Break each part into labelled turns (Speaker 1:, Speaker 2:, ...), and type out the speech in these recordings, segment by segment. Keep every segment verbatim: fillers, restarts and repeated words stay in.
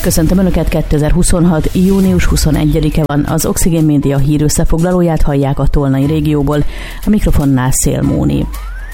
Speaker 1: Köszöntöm Önöket, kétezer-huszonhat. június huszonegyedike van, az Oxigén Média hírössefoglalóját hallják a tolnai régióból, a mikrofonnál Szél Móni.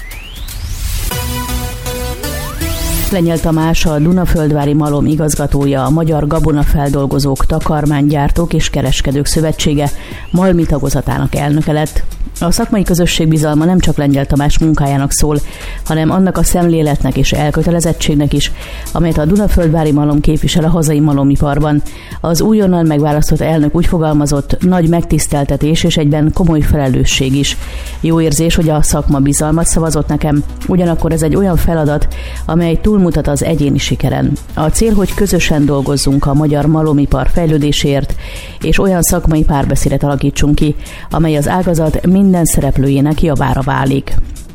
Speaker 1: Lengyel Tamás, a Dunaföldvári Malom igazgatója, a Magyar Gabonafeldolgozók, Takarmánygyártók és Kereskedők Szövetsége malmi tagozatának elnöke lett. A szakmai közösség bizalma nem csak Lengyel Tamás munkájának szól, hanem annak a szemléletnek és elkötelezettségnek is, amelyet a Dunaföldvári Malom képvisel a hazai malomiparban. Az újonnan megválasztott elnök úgy fogalmazott, nagy megtiszteltetés és egyben komoly felelősség is. Jó érzés, hogy a szakma bizalmat szavazott nekem, ugyanakkor ez egy olyan feladat, amely túlmutat az egyéni sikeren. A cél, hogy közösen dolgozzunk a magyar malomipar fejlődéséért, és olyan szakmai párbeszédet alakítsunk ki, amely az ágazat minden szereplőjének javára válik.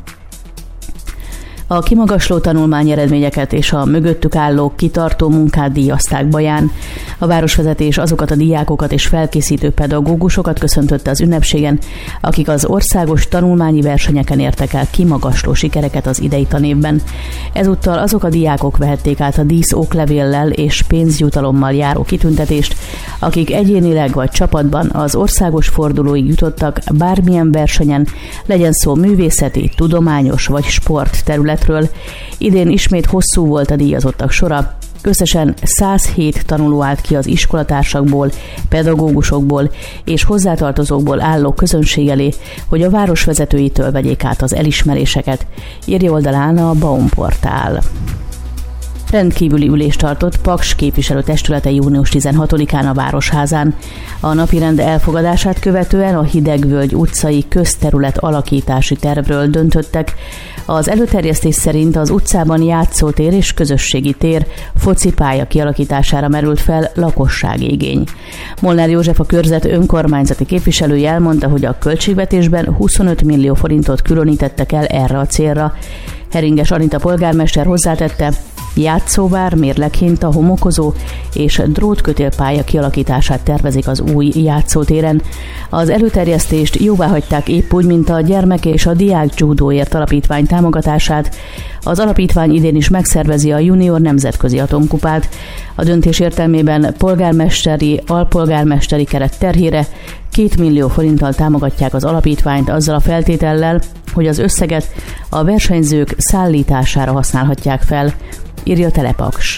Speaker 1: A kimagasló tanulmány eredményeket és a mögöttük álló kitartó munkát díjazták Baján. A városvezetés azokat a diákokat és felkészítő pedagógusokat köszöntötte az ünnepségen, akik az országos tanulmányi versenyeken értek el kimagasló sikereket az idei tanévben. Ezúttal azok a diákok vehették át a dísz oklevéllel és pénzjutalommal járó kitüntetést, akik egyénileg vagy csapatban az országos fordulóig jutottak bármilyen versenyen, legyen szó művészeti, tudományos vagy sport terület. Idén ismét hosszú volt a díjazottak sora. Összesen száz hét tanuló állt ki az iskolatársakból, pedagógusokból és hozzátartozókból álló közönség elé, hogy a város vezetőitől vegyék át az elismeréseket, írja oldalán a Baum portál. Rendkívüli ülést tartott Paks képviselőtestülete június tizenhatodikán a Városházán. A napirend elfogadását követően a Hidegvölgy utcai közterület alakítási tervről döntöttek. Az előterjesztés szerint az utcában játszótér és közösségi tér, focipálya kialakítására merült fel lakossági igény. Molnár József, a körzet önkormányzati képviselője elmondta, hogy a költségvetésben huszonöt millió forintot különítettek el erre a célra. Heringes Anita polgármester hozzátette, játszóvár, mérleghinta, homokozó és drótkötélpálya kialakítását tervezik az új játszótéren. Az előterjesztést jóváhagyták épp úgy, mint a gyermek és a diák judóért alapítvány támogatását. Az alapítvány idén is megszervezi a junior nemzetközi atomkupát. A döntés értelmében polgármesteri, alpolgármesteri keret terhére két millió forinttal támogatják az alapítványt azzal a feltétellel, hogy az összeget a versenyzők szállítására használhatják fel, írja Telepaks.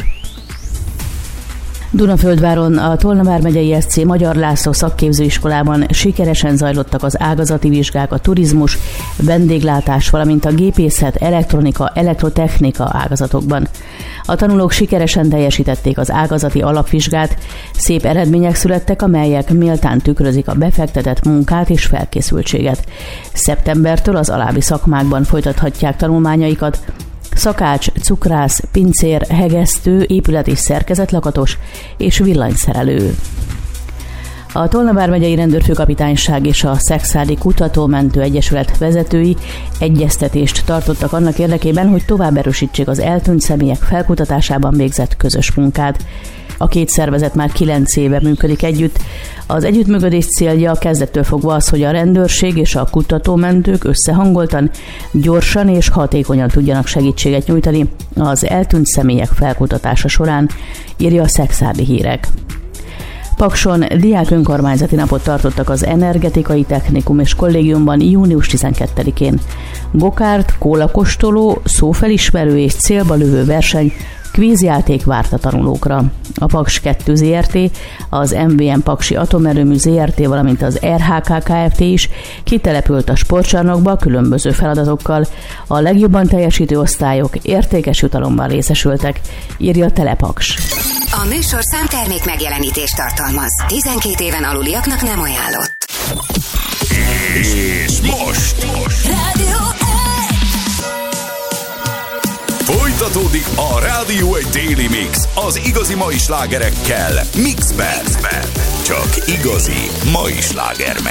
Speaker 1: Dunaföldváron a Tolna vármegyei es cé Magyar László szakképzőiskolában sikeresen zajlottak az ágazati vizsgák a turizmus, vendéglátás, valamint a gépészet, elektronika, elektrotechnika ágazatokban. A tanulók sikeresen teljesítették az ágazati alapvizsgát, szép eredmények születtek, amelyek méltán tükrözik a befektetett munkát és felkészültséget. Szeptembertől az alábbi szakmákban folytathatják tanulmányaikat: szakács, cukrász, pincér, hegesztő, épület és szerkezetlakatos és villanyszerelő. A Tolna vármegyei rendőrfőkapitányság és a Szekszárdi Kutatómentő Egyesület vezetői egyeztetést tartottak annak érdekében, hogy tovább erősítsék az eltűnt személyek felkutatásában végzett közös munkát. A két szervezet már kilenc éve működik együtt. Az együttműködés célja kezdettől fogva az, hogy a rendőrség és a kutatómentők összehangoltan, gyorsan és hatékonyan tudjanak segítséget nyújtani az eltűnt személyek felkutatása során, írja a Szekszárdi Hírek. Pakson diák önkormányzati napot tartottak az Energetikai Technikum és Kollégiumban június tizenkettedikén. Gokárt, kólakostoló, szófelismerő és célba lövő verseny, kvízjáték várt a tanulókra. A Paks kettő zé er té, az em vé em Paksi Atomerőmű zé er té, valamint az er há ká Kft. Is kitelepült a sportcsarnokba különböző feladatokkal. A legjobban teljesítő osztályok értékes jutalomban részesültek, írja a Telepaks.
Speaker 2: A műsor számtermék megjelenítést tartalmaz. tizenkét éven aluliaknak nem ajánlott.
Speaker 3: És most!
Speaker 2: Rádió
Speaker 3: Folytatódik a Rádió egy Daily Mix az igazi mai slágerekkel Mixben. Csak igazi mai sláger.